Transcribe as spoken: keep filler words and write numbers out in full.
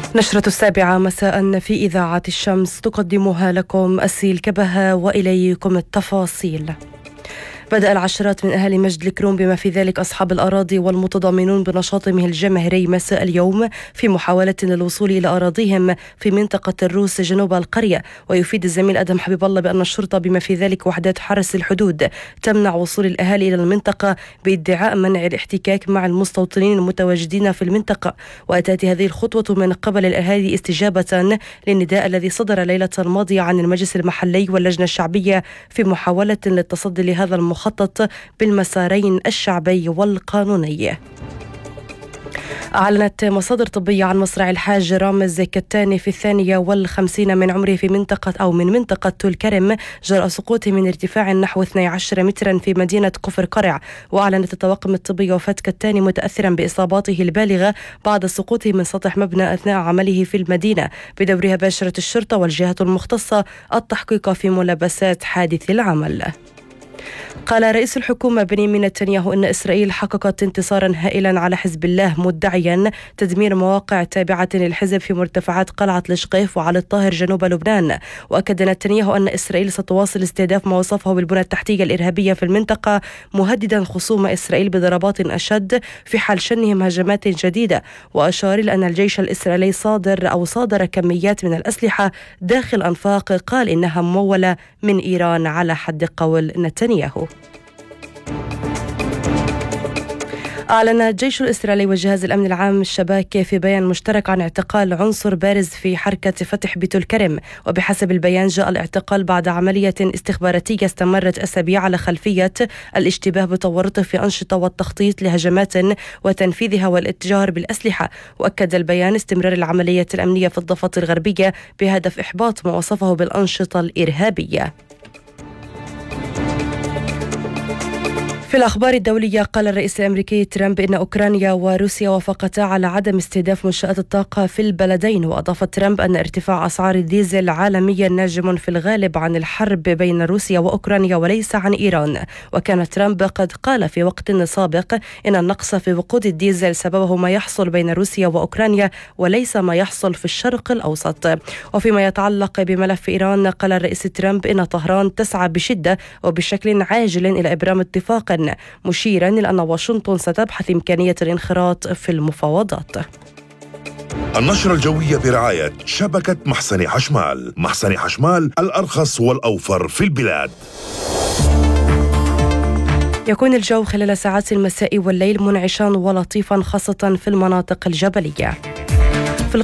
نشرة السابعة مساء في إذاعة الشمس تقدمها لكم أسيل كبها وإليكم التفاصيل. بدأ العشرات من أهالي مجد الكروم بما في ذلك أصحاب الأراضي والمتضامنون بنشاطهم الجماهيري مساء اليوم في محاولة للوصول إلى أراضيهم في منطقة الروس جنوب القرية. ويفيد الزميل أدهم حبيب الله بأن الشرطة بما في ذلك وحدات حرس الحدود تمنع وصول الأهالي إلى المنطقة بادعاء منع الاحتكاك مع المستوطنين المتواجدين في المنطقة. وأتت هذه الخطوة من قبل الأهالي استجابة للنداء الذي صدر ليلة الماضية عن المجلس المحلي واللجنة الشعبية في محاولة للتصدي لهذا المخطط مخطط بالمسارين الشعبي والقانوني. أعلنت مصادر طبية عن مصرع الحاج رامز كتاني في الثانية والخمسين من عمره في منطقة أو من منطقة تل كرم جراء سقوطه من ارتفاع نحو اثني عشر مترا في مدينة كفر قرع. وأعلنت الطواقم الطبية وفاة كتاني متأثرا بإصاباته البالغة بعد سقوطه من سطح مبنى أثناء عمله في المدينة. بدورها باشرت الشرطة والجهات المختصة التحقيق في ملابسات حادث العمل. قال رئيس الحكومة بنيامين نتنياهو أن إسرائيل حققت انتصارا هائلا على حزب الله مدعيا تدمير مواقع تابعة للحزب في مرتفعات قلعة الشقيف وعلى الطاهر جنوب لبنان. وأكد نتنياهو أن إسرائيل ستواصل استهداف ما وصفه بالبنى التحتية الإرهابية في المنطقة، مهددا خصوم إسرائيل بضربات أشد في حال شنهم هجمات جديدة. وأشار إلى أن الجيش الإسرائيلي صادر أو صادر كميات من الأسلحة داخل أنفاق قال إنها ممولة من إيران على حد قول نتنياهو. أعلن الجيش الإسرائيلي وجهاز الأمن العام الشباك في بيان مشترك عن اعتقال عنصر بارز في حركة فتح بتل كرم. وبحسب البيان جاء الاعتقال بعد عملية استخباراتية استمرت أسابيع على خلفية الاشتباه بتورطه في أنشطة والتخطيط لهجمات وتنفيذها والاتجار بالأسلحة. وأكد البيان استمرار العملية الأمنية في الضفة الغربية بهدف إحباط ما وصفه بالأنشطة الإرهابية. في الأخبار الدولية قال الرئيس الأمريكي ترامب إن أوكرانيا وروسيا وافقتا على عدم استهداف منشآت الطاقة في البلدين. وأضاف ترامب أن ارتفاع أسعار الديزل عالميا ناجم في الغالب عن الحرب بين روسيا وأوكرانيا وليس عن إيران. وكان ترامب قد قال في وقت سابق إن النقص في وقود الديزل سببه ما يحصل بين روسيا وأوكرانيا وليس ما يحصل في الشرق الأوسط. وفيما يتعلق بملف إيران قال الرئيس ترامب إن طهران تسعى بشدة وبشكل عاجل إلى إبرام اتفاق، مشيرا إلى أن واشنطن ستبحث إمكانية الانخراط في المفاوضات. النشرة الجوية برعاية شبكة محسن حشمال. محسن حشمال الأرخص والأوفر في البلاد. يكون الجو خلال ساعات المساء والليل منعشا ولطيفا خاصة في المناطق الجبلية.